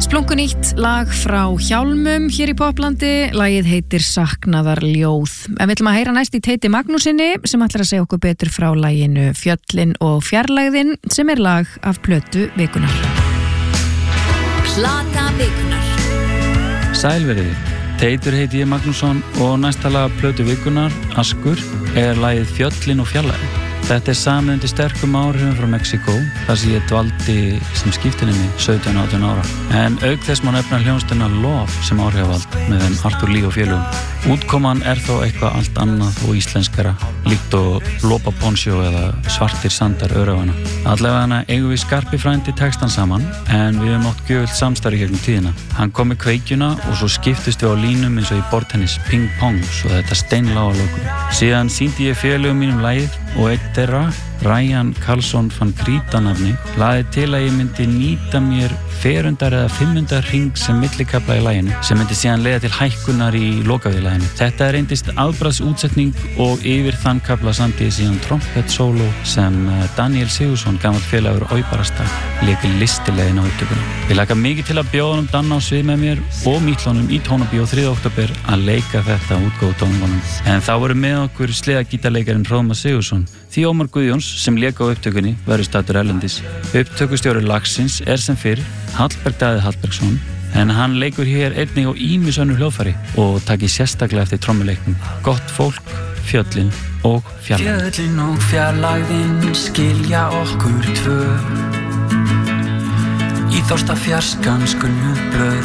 Splunkunýtt lag frá Hjálmum hér í Poplandi, lagið heitir Saknaðarljóð. En við ætlum að heyra næst í Teiti Magnúsinni sem ætlar að segja okkur betur frá laginu Fjöllin og fjarlægðin sem er lag af plötu vikunnar. Plata vikunnar. Sælverið, Teitur heiti ég Magnússon og næsta lag af plötu vikunnar, Askur, er lagið Fjöllin og fjarlægðin. Þetta er samið undir sterkum áhrifum frá Mexíkó, þar sem ég dvaldi sem skiptinemi 17-18 ára. En auk þess má nefna hljómsveituna Love sem áhrifavald með þeim Arthur Lee og félögum. Útkoman er þó eitthvað allt annað og íslenskara, líkt og Lopa Poncho eða Svartir sandar Öræfanna. Allavega eigum við Skarpi frændi textan saman, en við höfum átt gjöfult samstarf gegnum tíðina. Hann kom með kveikjuna og svo skiptust við á línum eins og í borðtennis ping-pong, svo þetta steinlága lokum. Síðan sýndi ég félögum mínum lagið og einn þeirra, Ryan Karlsson fann Grítanafni, laði til að ég myndi nýta mér 400 eða 500 hring sem millikafla í laginu, sem myndi síðan leiða til hækkunar í lokavélaginu. Þetta reyndist afbragðsútsetning og yfir þann kafla samdi ég síðan trompet solo sem Daniel Sigursson, gamall félagur Óibarasta, lék listilegin á upptökuna. Ég laka mikið til að bjóða honum Danna á svið með mér og Mítlónum í Tónabíó 3. október að leika þetta útgáfu tónleikunum. En þá voru með okkur sleðagítarleikarinn Hróðmar Sigursson, því Ómar Guðjóns sem lék á upptökunni verður staddur erlendis. Upptökustjóri lagsins er sem fyrr Hallberg Daði Hallbergsson, en hann leikur hér einnig á ýmis önnur hljóðfæri og takir sérstaklega eftir trommuleiknum. Gott fólk, fjöllin og fjarlægðin. Fjöllin og fjarlægðin skilja okkur tvö. Í þorsta fjarskan skunnu blöð